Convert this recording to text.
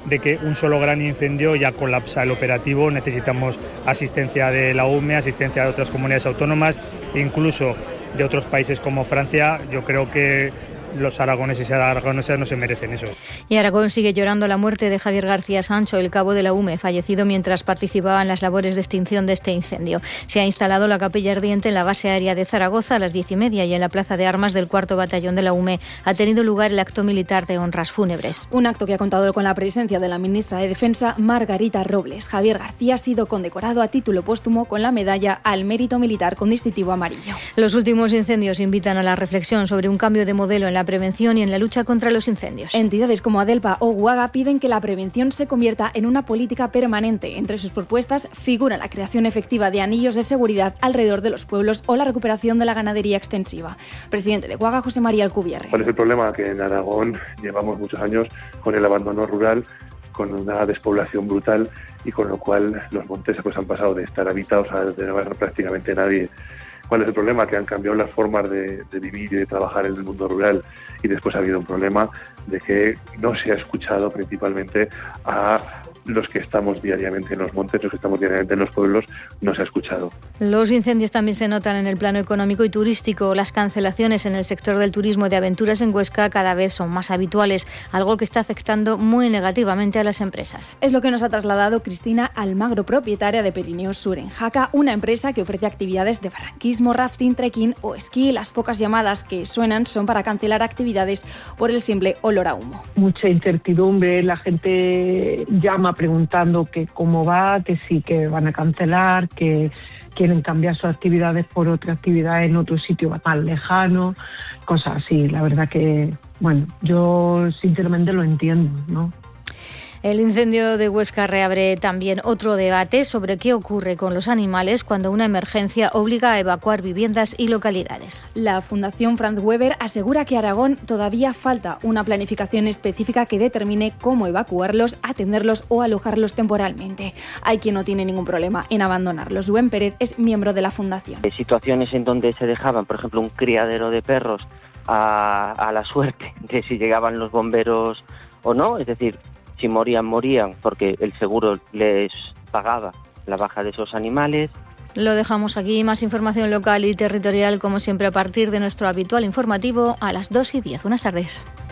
de que un solo gran incendio ya colapsa el operativo. Necesitamos asistencia de la UME, asistencia de otras comunidades autónomas, incluso de otros países como Francia. Yo creo que los aragoneses y aragonesas no se merecen eso. Y Aragón sigue llorando la muerte de Javier García Sancho, el cabo de la UME, fallecido mientras participaba en las labores de extinción de este incendio. Se ha instalado la capilla ardiente en la base aérea de Zaragoza a las 10:30 y en la plaza de armas del 4º Batallón de la UME ha tenido lugar el acto militar de honras fúnebres. Un acto que ha contado con la presencia de la ministra de Defensa, Margarita Robles. Javier García ha sido condecorado a título póstumo con la medalla al mérito militar con distintivo amarillo. Los últimos incendios invitan a la reflexión sobre un cambio de modelo en la prevención y en la lucha contra los incendios. Entidades como Adelpa o Guaga piden que la prevención se convierta en una política permanente. Entre sus propuestas figura la creación efectiva de anillos de seguridad alrededor de los pueblos o la recuperación de la ganadería extensiva. Presidente de Guaga, José María Alcubierre. ¿Cuál es el problema? Que en Aragón llevamos muchos años con el abandono rural, con una despoblación brutal y con lo cual los montes pues han pasado de estar habitados a de no haber prácticamente nadie. ¿Cuál es el problema? Que han cambiado las formas de vivir y de trabajar en el mundo rural y después ha habido un problema de que no se ha escuchado principalmente a los que estamos diariamente en los montes, los que estamos diariamente en los pueblos, no se ha escuchado. Los incendios también se notan en el plano económico y turístico. Las cancelaciones en el sector del turismo de aventuras en Huesca cada vez son más habituales, algo que está afectando muy negativamente a las empresas. Es lo que nos ha trasladado Cristina Almagro, propietaria de Pirineos Sur en Jaca, una empresa que ofrece actividades de barranquismo, rafting, trekking o esquí. Las pocas llamadas que suenan son para cancelar actividades por el simple olor a humo. Mucha incertidumbre, la gente llama preguntando que cómo va, que sí, que van a cancelar, que quieren cambiar sus actividades por otra actividad en otro sitio más lejano, cosas así. La verdad que, bueno, yo sinceramente lo entiendo, ¿no? El incendio de Huesca reabre también otro debate sobre qué ocurre con los animales cuando una emergencia obliga a evacuar viviendas y localidades. La Fundación Franz Weber asegura que Aragón todavía falta una planificación específica que determine cómo evacuarlos, atenderlos o alojarlos temporalmente. Hay quien no tiene ningún problema en abandonarlos. Rubén Pérez es miembro de la Fundación. Situaciones en donde se dejaban, por ejemplo, un criadero de perros a la suerte de si llegaban los bomberos o no, es decir, si morían, porque el seguro les pagaba la baja de esos animales. Lo dejamos aquí. Más información local y territorial, como siempre, a partir de nuestro habitual informativo a las 2:10. Buenas tardes.